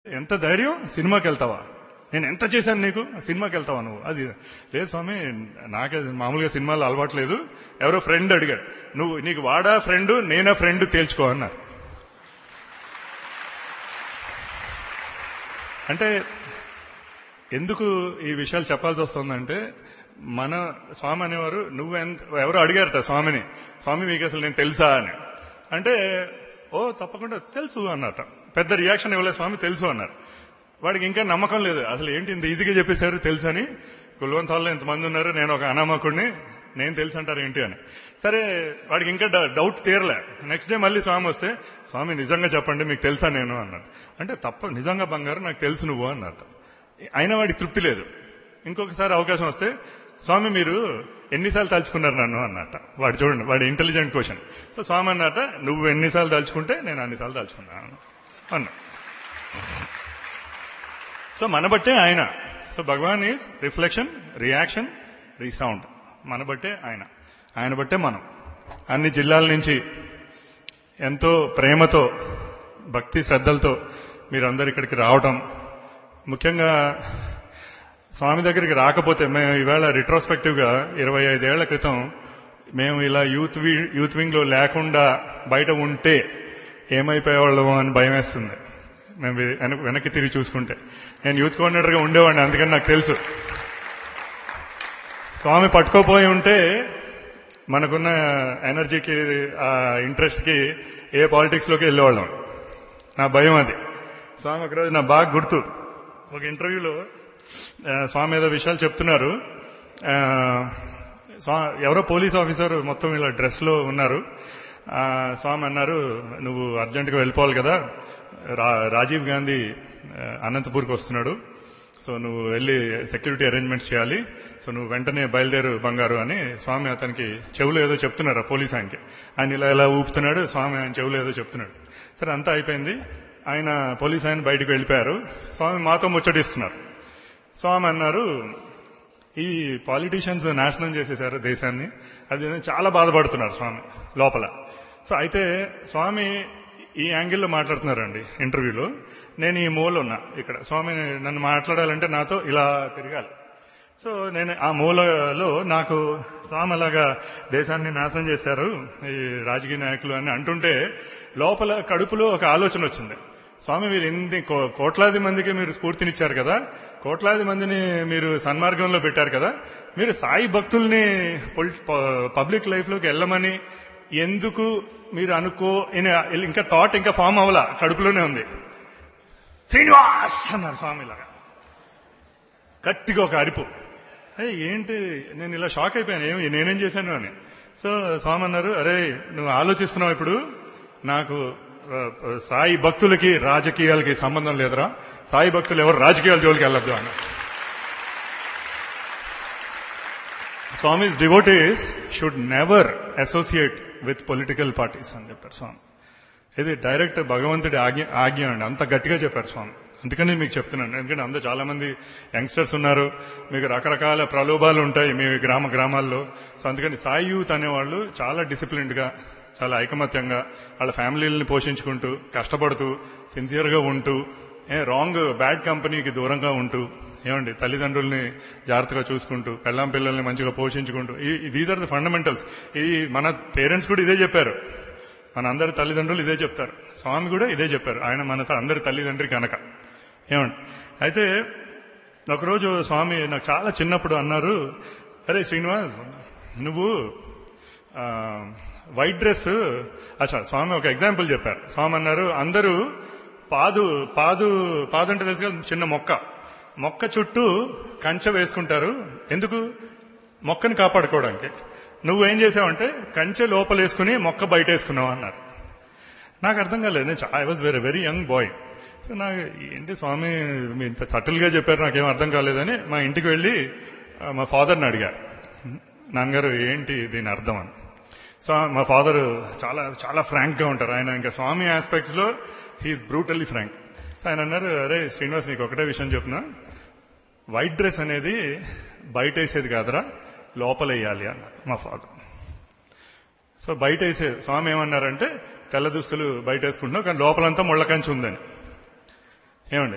ఎంత ధైర్యం, సినిమాకి వెళ్తావా? నేను ఎంత చేశాను నీకు, సినిమాకి వెళ్తావా నువ్వు? అది లేదు స్వామి, నాకే మామూలుగా సినిమాలు అలవాట్లేదు, ఎవరో ఫ్రెండ్ అడిగాడు, నీకు వాడా ఫ్రెండ్ నేనా ఫ్రెండ్ తేల్చుకో అన్నారు. అంటే ఎందుకు ఈ విషయాలు చెప్పాల్సి వస్తుందంటే, మన స్వామి అనేవారు ఎవరో అడిగారట స్వామిని, స్వామి మీకు అసలు నేను తెలుసా అని. అంటే ఓ తప్పకుండా తెలుసు అన్నట. పెద్ద రియాక్షన్ ఇవ్వలేదు స్వామి, తెలుసు అన్నారు. వాడికి ఇంకా నమ్మకం లేదు, అసలు ఏంటి ఇంత ఈజీగా చెప్పేశారు తెలుసు అని, కుల్వంతాల్లో ఎంతమంది ఉన్నారు, నేను ఒక అనామకుడిని, నేను తెలుసు అంటారు ఏంటి అని. సరే వాడికి ఇంకా డౌట్ తీరలే. నెక్స్ట్ డే మళ్ళీ స్వామి వస్తే, స్వామి నిజంగా చెప్పండి మీకు తెలుసా నేను అన్నాడు. అంటే నిజంగా బంగారు నాకు తెలుసు నువ్వు అన్నట్టు. అయినా వాడికి తృప్తి లేదు. ఇంకొకసారి అవకాశం వస్తే, స్వామి మీరు ఎన్నిసార్లు తలుచుకున్నారు నన్ను అన్నట్ట. వాడు చూడండి, వాడి ఇంటెలిజెంట్ క్వశ్చన్. సో స్వామి అన్నట్ట, నువ్వు ఎన్నిసార్లు తలుచుకుంటే నేను అన్నిసార్లు తలుచుకున్నాను అన్నా. సో మన బట్టే ఆయన. So Bhagavan is reflection, reaction, resound. మన బట్టే ఆయన బట్టే మనం. అన్ని జిల్లాల నుంచి ఎంతో ప్రేమతో, భక్తి శ్రద్ధలతో మీరందరూ ఇక్కడికి రావటం, ముఖ్యంగా స్వామి దగ్గరికి రాకపోతే, మేము ఈవేళ రిట్రోస్పెక్టివ్ గా 25 ఏళ్ల క్రితం మేము ఇలా యూత్ వింగ్ లో లేకుండా బయట ఉంటే ఏమైపోయేవాళ్ళమో అని భయం వేస్తుంది. మేము వెనక్కి తిరిగి చూసుకుంటే. నేను యూత్ కోఆర్డినేటర్ గా ఉండేవాడిని, అందుకని నాకు తెలుసు. స్వామి పట్టుకోపోయి ఉంటే మనకున్న ఎనర్జీకి, ఆ ఇంట్రెస్ట్ కి ఏ పాలిటిక్స్ లోకి వెళ్ళేవాళ్ళం. నా భయం అది. స్వామి ఒకరోజు నా బాగా గుర్తు, ఒక ఇంటర్వ్యూలో స్వామి ఏదో విషయాలు చెప్తున్నారు. ఎవరో పోలీస్ ఆఫీసర్ మొత్తం ఇలా డ్రెస్ లో ఉన్నారు. స్వామి అన్నారు, నువ్వు అర్జెంటుగా వెళ్ళిపోవాలి కదా, రాజీవ్ గాంధీ అనంతపూర్కి వస్తున్నాడు, సో నువ్వు వెళ్ళి సెక్యూరిటీ అరేంజ్మెంట్స్ చేయాలి, సో నువ్వు వెంటనే బయలుదేరు బంగారు అని స్వామి అతనికి చెవులో ఏదో చెప్తున్నారు. ఆ పోలీస్ ఆయనకి, ఆయన ఇలా ఊపుతున్నాడు, స్వామి ఆయన చెవులో ఏదో చెప్తున్నాడు. సరే అంతా అయిపోయింది, ఆయన పోలీస్ ఆయన బయటకు వెళ్ళిపోయారు. స్వామి మాతో ముచ్చటిస్తున్నారు. స్వామి అన్నారు, ఈ పాలిటీషియన్స్ నాశనం చేసేశారు దేశాన్ని, అది చాలా బాధపడుతున్నారు స్వామి లోపల. సో అయితే స్వామి ఈ యాంగిల్లో మాట్లాడుతున్నారండి ఇంటర్వ్యూలో. నేను ఈ మూల ఉన్నా ఇక్కడ. స్వామి నన్ను మాట్లాడాలంటే నాతో ఇలా తిరగాలి. సో నేను ఆ మూలలో నాకు స్వామి అలాగా దేశాన్ని నాశనం చేశారు ఈ రాజకీయ నాయకులు అని అంటుంటే లోపల కడుపులో ఒక ఆలోచన వచ్చింది. స్వామి మీరు ఇన్ని కోట్లాది మందికి మీరు స్ఫూర్తినిచ్చారు కదా, కోట్లాది మందిని మీరు సన్మార్గంలో పెట్టారు కదా, మీరు సాయి భక్తుల్ని పబ్లిక్ లైఫ్ లోకి వెళ్ళమని ఎందుకు మీరు ఇంకా థాట్ ఇంకా ఫామ్ అవ్వలా, కడుపులోనే ఉంది. శ్రీనివాస్ అన్నారు స్వామిలాగా గట్టిగా ఒక అరుపు. ఏంటి, నేను ఇలా షాక్ అయిపోయాను, నేనేం చేశాను అని. సో స్వామి అన్నారు, అరే నువ్వు ఆలోచిస్తున్నావు ఇప్పుడు, నాకు సాయి భక్తులకి రాజకీయాలకి సంబంధం లేదురా, సాయి భక్తులు ఎవరు రాజకీయాల జోలికి వెళ్ళొద్దు అన్న. Swami's devotees should never associate with political parties అని చెప్పారు స్వామి. ఇది డైరెక్ట్ భగవంతుడి ఆజ్ఞ అండి, అంత గట్టిగా చెప్పారు స్వామి. అందుకని మీకు చెప్తున్నాను, ఎందుకంటే అందరూ చాలా మంది యంగ్స్టర్స్ ఉన్నారు, మీకు రకరకాల ప్రలోభాలు ఉంటాయి మీ గ్రామాల్లో. సో అందుకని సాయి యూత్ అనేవాళ్ళు చాలా డిసిప్లిన్డ్ గా, చాలా ఐకమత్యంగా వాళ్ళ ఫ్యామిలీలని పోషించుకుంటూ, కష్టపడుతూ, సిన్సియర్గా ఉంటూ, బ్యాడ్ కంపెనీకి దూరంగా ఉంటూ, ఏమండి తల్లిదండ్రుల్ని జాగ్రత్తగా చూసుకుంటూ, పెళ్ళాం పిల్లల్ని మంచిగా పోషించుకుంటూ, దీస్ ఆర్ ద ఫండమెంటల్స్. మన పేరెంట్స్ కూడా ఇదే చెప్పారు, మన అందరి తల్లిదండ్రులు ఇదే చెప్తారు, స్వామి కూడా ఇదే చెప్పారు. ఆయన మన అందరి తల్లిదండ్రి కనుక. ఏమండి అయితే ఒకరోజు స్వామి నాకు చాలా చిన్నప్పుడు అన్నారు, అరే శ్రీనివాస్ నువ్వు వైట్ డ్రెస్, స్వామి ఒక ఎగ్జాంపుల్ చెప్పారు. స్వామి అన్నారు, అందరూ పాదు అంటే తెలుసు కదా, చిన్న మొక్క చుట్టూ కంచె వేసుకుంటారు, ఎందుకు? మొక్కని కాపాడుకోవడానికి. నువ్వేం చేసావంటే కంచె లోపల వేసుకుని మొక్క బయట వేసుకున్నావు అన్నారు. నాకు అర్థం కాలేదు, I was very young boy. So నాకు ఏంటి స్వామి ఇంత సటిల్ గా చెప్పారు, నాకేం అర్థం కాలేదని మా ఇంటికి వెళ్లి మా ఫాదర్ని అడిగారు, నాన్నగారు ఏంటి దీని అర్థం అని. సో మా ఫాదర్ చాలా చాలా ఫ్రాంక్ గా ఉంటారు ఆయన, ఇంకా స్వామి ఆస్పెక్ట్స్ లో హీఈస్ బ్రూటల్లీ ఫ్రాంక్. సో ఆయన అన్నారు, అరే శ్రీనివాస్ నీకు ఒకటే విషయం చెప్తున్నా, వైట్ డ్రెస్ అనేది బయట వేసేది కాదురా, లోపల వేయాలి అన్నారు మా ఫాదర్. సో బయట వేసే స్వామి ఏమన్నారంటే తెల్ల దుస్తులు బయట వేసుకుంటున్నావు కానీ లోపలంతా ముళ్ళ కంచి ఉందని. ఏమండి